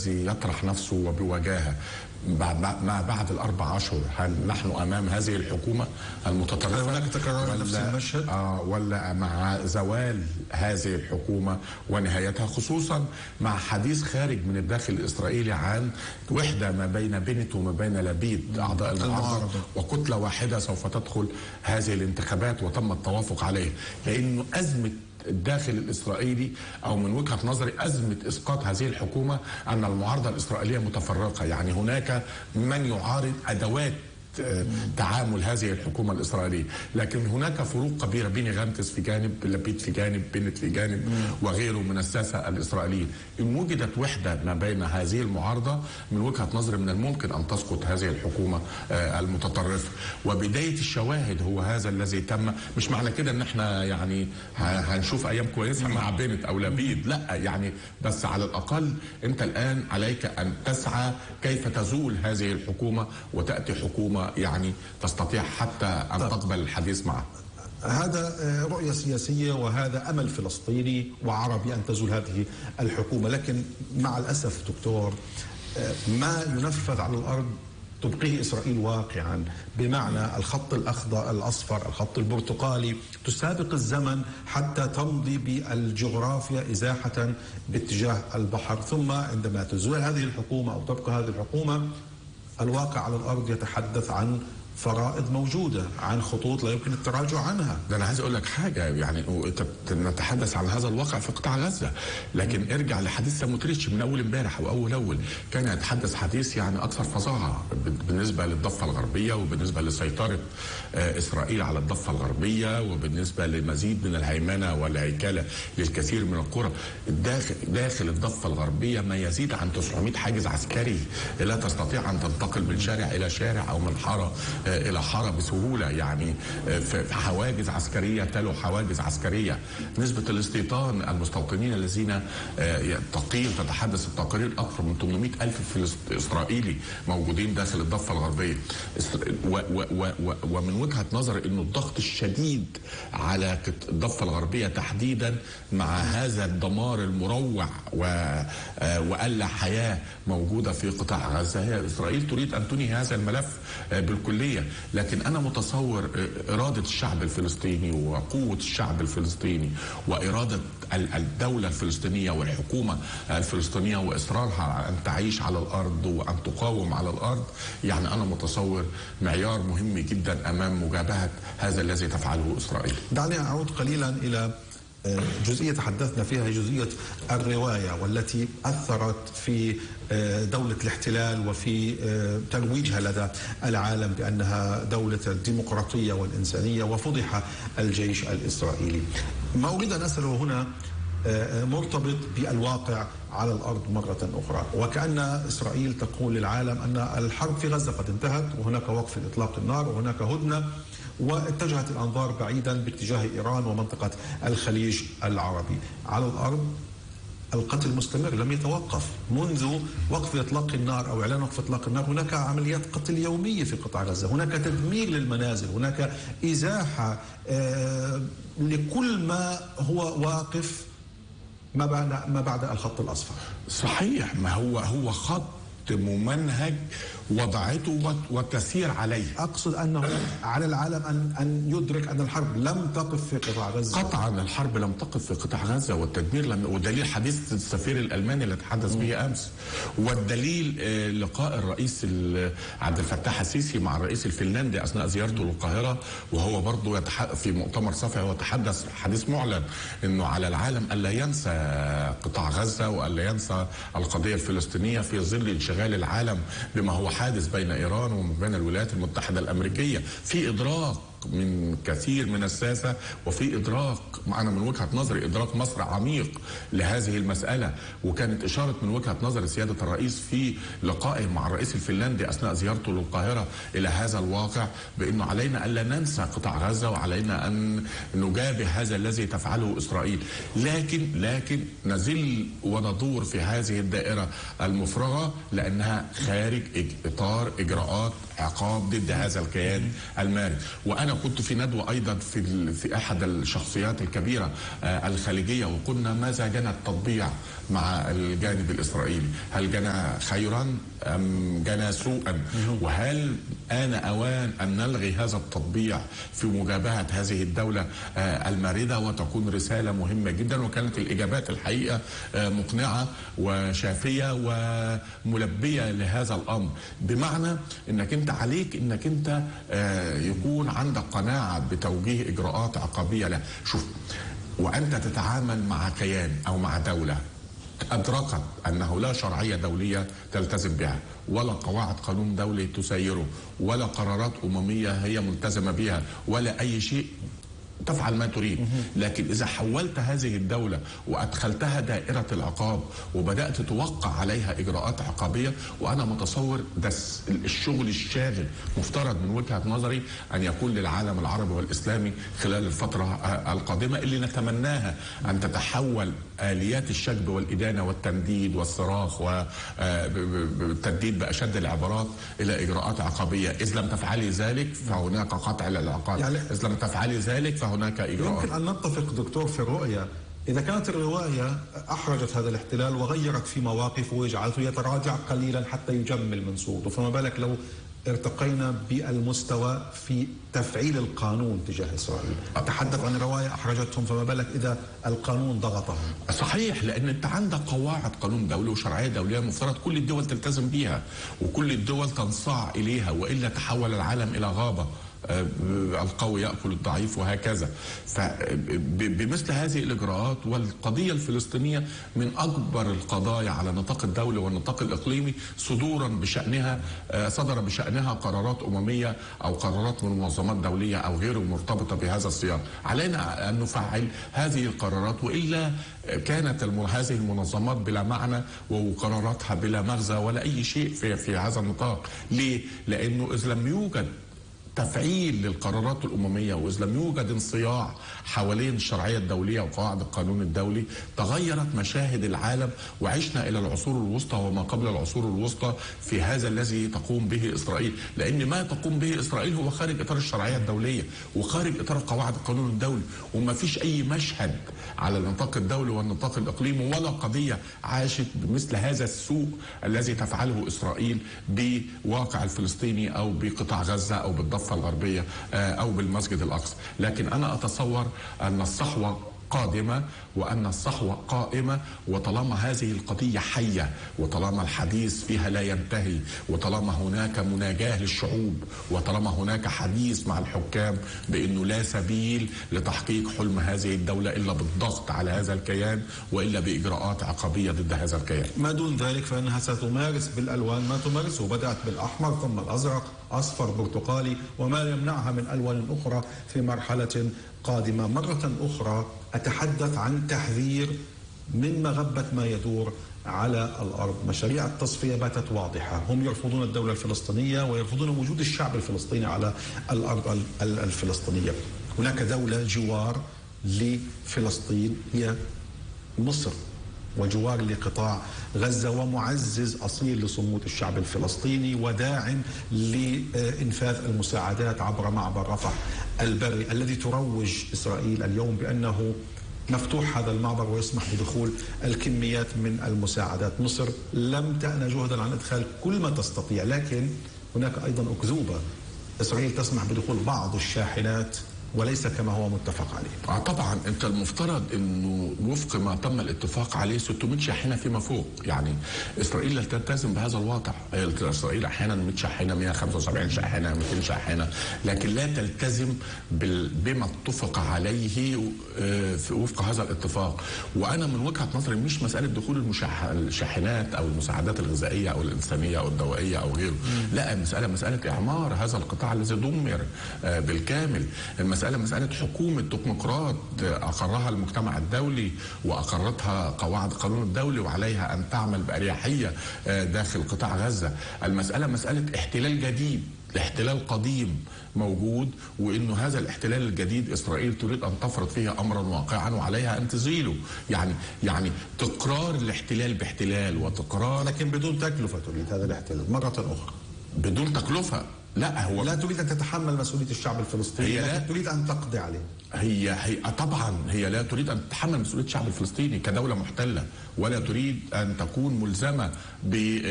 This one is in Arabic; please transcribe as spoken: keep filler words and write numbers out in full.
الذي يطرح نفسه وبوجاهه ما بعد الأربع أشهر، هل نحن أمام هذه الحكومة المتطرفة؟ هناك تكرار نفس المشهد؟ آه ولا مع زوال هذه الحكومة ونهايتها، خصوصا مع حديث خارج من الداخل الإسرائيلي عن وحدة ما بين بنت وما بين لبيد أعضاء المعارضة، وكتلة واحدة سوف تدخل هذه الانتخابات وتم التوافق عليه، لأنه أزمة الداخل الإسرائيلي أو من وجهة نظري أزمة إسقاط هذه الحكومة أن المعارضة الإسرائيلية متفرقة. يعني هناك من يعارض أدوات تعامل هذه الحكومة الإسرائيلية، لكن هناك فروق كبيرة بين غانتس في جانب، لبيد في جانب، بنت في جانب، وغيره من الساسة الإسرائيليين. إن وجدت وحدة ما بين هذه المعارضة من وجهة نظر من الممكن أن تسقط هذه الحكومة المتطرفة. وبداية الشواهد هو هذا الذي تم. مش معنى كده ان احنا يعني هنشوف ايام كويسة مع بنت او لبيد، لا، يعني بس على الاقل انت الان عليك ان تسعى كيف تزول هذه الحكومة وتأتي حكومة يعني تستطيع حتى أن تقبل الحديث معه. هذا رؤية سياسية وهذا أمل فلسطيني وعربي أن تزول هذه الحكومة، لكن مع الأسف دكتور ما ينفذ على الأرض تبقيه إسرائيل واقعا، بمعنى الخط الأخضر الأصفر، الخط البرتقالي، تسابق الزمن حتى تمضي بالجغرافيا إزاحة باتجاه البحر، ثم عندما تزول هذه الحكومة أو تبقى هذه الحكومة الواقع على الأرض يتحدث عن فرائض موجودة، عن خطوط لا يمكن التراجع عنها. ده أنا عايز أقول لك حاجة، يعني نتحدث عن هذا الواقع في قطاع غزة، لكن م. ارجع لحديث سموتريتش من أول امبارح وأول أول كان يتحدث حديث يعني أكثر فظاعة بالنسبة للضفة الغربية وبالنسبة لسيطرة إسرائيل على الضفة الغربية وبالنسبة لمزيد من الهيمنة والهيكلة للكثير من القرى. داخل, داخل الضفة الغربية ما يزيد عن تسعمائة حاجز عسكري لا تستطيع أن تنتقل من شارع إلى شارع أو من حارة إلى حارة بسهولة، يعني في حواجز عسكرية تلو حواجز عسكرية. نسبة الاستيطان المستوطنين الذين تقيل تتحدث التقارير أكثر من ثمانمائة ألف إسرائيلي موجودين داخل الضفة الغربية. ومن وجهة نظر أنه الضغط الشديد على الضفة الغربية تحديدا مع هذا الدمار المروع وألا حياة موجودة في قطاع غزة، هي إسرائيل تريد أن تنهي هذا الملف بالكلية. لكن أنا متصور إرادة الشعب الفلسطيني وقوة الشعب الفلسطيني وإرادة الدولة الفلسطينية والحكومة الفلسطينية وإصرارها أن تعيش على الأرض وأن تقاوم على الأرض، يعني أنا متصور معيار مهم جدا أمام مجابهة هذا الذي تفعله إسرائيل. دعني أعود قليلا إلى جزئية تحدثنا فيها، جزئية الرواية والتي أثرت في دولة الاحتلال وفي ترويجها لدى العالم بأنها دولة الديمقراطية والإنسانية، وفضح الجيش الإسرائيلي. ما أريد أن أسأله هنا مرتبط بالواقع على الأرض مرة أخرى، وكأن إسرائيل تقول للعالم أن الحرب في غزة قد انتهت وهناك وقف لإطلاق النار وهناك هدنة، واتجهت الأنظار بعيدا باتجاه إيران ومنطقة الخليج العربي. على الأرض القتل مستمر لم يتوقف منذ وقف إطلاق النار أو إعلان وقف إطلاق النار. هناك عمليات قتل يومية في قطاع غزة، هناك تدمير للمنازل، هناك إزاحة آه لكل ما هو واقف ما بعد ما بعد الخط الأصفر. صحيح، ما هو هو خط ممنهج وضعته وتسير عليه. أقصد أنه على العالم أن أن يدرك أن الحرب لم تقف في قطاع غزة. قطعا الحرب لم تقف في قطاع غزة، والتدمير لم، ودليل حديث السفير الألماني اللي تحدث به أمس، والدليل لقاء الرئيس عبد الفتاح السيسي مع الرئيس الفنلندي أثناء زيارته للقاهرة، وهو برضه في مؤتمر صفحي وتحدث حديث معلن أنه على العالم ألا ينسى قطاع غزة وألا ينسى القضية الفلسطينية في ظل انشغال العالم بما هو حادث بين إيران وبين الولايات المتحدة الأمريكية. في إدراك من كثير من الساسة وفي إدراك، أنا من وجهة نظري إدراك مصر عميق لهذه المسألة، وكانت إشارة من وجهة نظر سيادة الرئيس في لقائه مع الرئيس الفنلندي أثناء زيارته للقاهرة إلى هذا الواقع، بأنه علينا ألا ننسى قطاع غزة وعلينا أن نجابه هذا الذي تفعله إسرائيل. لكن لكن نزل وندور في هذه الدائرة المفرغة لأنها خارج إطار إجراءات عقاب ضد هذا الكيان المارد. وأنا وانا كنت في ندوه ايضا في في احد الشخصيات الكبيره الخليجيه، وقلنا ماذا جنى التطبيع مع الجانب الاسرائيلي؟ هل جنى خيرا ام جنى سوءا؟ وهل آن اوان ان نلغي هذا التطبيع في مجابهه هذه الدوله المارده وتكون رساله مهمه جدا؟ وكانت الاجابات الحقيقه مقنعه وشافيه وملبيه لهذا الامر، بمعنى انك انت عليك انك انت يكون عندك قناعه بتوجيه اجراءات عقابيه له. شوف، وانت تتعامل مع كيان او مع دوله أدركت أنه لا شرعية دولية تلتزم بها، ولا قواعد قانون دولي تسيره، ولا قرارات أممية هي ملتزمة بها، ولا أي شيء، تفعل ما تريد. لكن إذا حولت هذه الدولة وأدخلتها دائرة العقاب وبدأت توقع عليها إجراءات عقابية، وأنا متصور ده الشغل الشاغل مفترض من وجهة نظري أن يكون للعالم العربي والإسلامي خلال الفترة القادمة اللي نتمناها أن تتحول آليات الشجب والإدانة والتنديد والصراخ والتنديد بأشد العبارات إلى إجراءات عقابية. إذا لم تفعلي ذلك فهناك قطع للعقاب، يعني إذا لم تفعلي ذلك فهناك إجراءات. يمكن أن نتفق دكتور في الرؤية إذا كانت الرواية أحرجت هذا الاحتلال وغيرت في مواقفه وجعلته يتراجع قليلا حتى يجمل من صوته، فما بالك لو ارتقينا بالمستوى في تفعيل القانون تجاه إسرائيل؟ أتحدث عن رواية أحرجتهم، فما بالك إذا القانون ضغطهم؟ صحيح، لأن أنت عندك قواعد قانون دولي وشرعية دولية مفترض كل الدول تلتزم بها وكل الدول تنصاع إليها، وإلا تحول العالم إلى غابة، القوي يأكل الضعيف وهكذا. فبمثل هذه الإجراءات، والقضية الفلسطينية من أكبر القضايا على النطاق الدولي والنطاق الإقليمي صدورا بشأنها صدر بشأنها قرارات أممية أو قرارات من منظمات دولية أو غيره مرتبطة بهذا السياق، علينا أن نفعل هذه القرارات، وإلا كانت هذه المنظمات بلا معنى وقراراتها بلا مغزى ولا أي شيء في, في هذا النطاق. ليه؟ لأنه إذا لم يوجد تفعيل للقرارات الأممية وإذا لم يوجد انصياع حوالين الشرعية الدولية وقواعد القانون الدولي، تغيرت مشاهد العالم وعشنا إلى العصور الوسطى وما قبل العصور الوسطى في هذا الذي تقوم به إسرائيل. لأن ما تقوم به إسرائيل هو خارج إطار الشرعية الدولية وخارج إطار قواعد القانون الدولي، وما فيش أي مشهد على النطاق الدولي والنطاق الإقليمي ولا قضية عاشت بمثل هذا السوء الذي تفعله إسرائيل بواقع الفلسطيني أو بقطاع غزة أو بالضفة الغربية أو بالمسجد الأقصى. لكن أنا أتصور أن الصحوة قادمة وأن الصحوة قائمة، وطالما هذه القضية حية وطالما الحديث فيها لا ينتهي وطالما هناك مناجاة للشعوب وطالما هناك حديث مع الحكام بأنه لا سبيل لتحقيق حلم هذه الدولة إلا بالضغط على هذا الكيان وإلا بإجراءات عقابية ضد هذا الكيان. ما دون ذلك فإنها ستمارس بالألوان ما تمارسه، بدأت بالأحمر ثم الأزرق، أصفر، برتقالي، وما يمنعها من ألوان أخرى في مرحلة قادمة. مرة أخرى أتحدث عن تحذير من مغبة ما يدور على الأرض. مشاريع التصفية باتت واضحة، هم يرفضون الدولة الفلسطينية ويرفضون وجود الشعب الفلسطيني على الأرض الفلسطينية. هناك دولة جوار لفلسطين هي مصر، وجوار لقطاع غزة، ومعزز أصيل لصمود الشعب الفلسطيني، وداعم لإنفاذ المساعدات عبر معبر رفح البري الذي تروج إسرائيل اليوم بأنه مفتوح هذا المعبر ويسمح بدخول الكميات من المساعدات. مصر لم تأن جهدا عن إدخال كل ما تستطيع، لكن هناك أيضا أكذوبة، إسرائيل تسمح بدخول بعض الشاحنات وليس كما هو متفق عليه. آه طبعا انت المفترض انه وفق ما تم الاتفاق عليه ستمائة شاحنه فيما فوق، يعني اسرائيل لا تلتزم بهذا الواقع. اسرائيل احيانا مائة شاحنه، مائة وخمسة وسبعين شاحنه، مئتين شاحنه، لكن لا تلتزم بما اتفق عليه في وفق هذا الاتفاق. وانا من وجهه نظري مش مساله دخول الشاحنات او المساعدات الغذائيه او الانسانيه او الدوائيه او غيره، لا، المساله مساله اعمار هذا القطاع الذي دمر بالكامل. المسألة مسألة حكومة تكنوقراط أقرها المجتمع الدولي وأقرتها قواعد القانون الدولي وعليها أن تعمل بأريحية داخل قطاع غزة. المسألة مسألة احتلال جديد، الاحتلال قديم موجود، وانه هذا الاحتلال الجديد اسرائيل تريد ان تفرض فيه امرا واقعا وعليها ان تزيله. يعني يعني تكرار الاحتلال باحتلال وتكرار، لكن بدون تكلفه تريد هذا الاحتلال مره اخرى، بدون تكلفه. لا هو لا تريد أن تتحمل مسؤولية الشعب الفلسطيني، هي لا تريد أن تقضي عليه. هي هي طبعا هي لا تريد ان تتحمل مسؤوليه الشعب الفلسطيني كدوله محتله، ولا تريد ان تكون ملزمه ب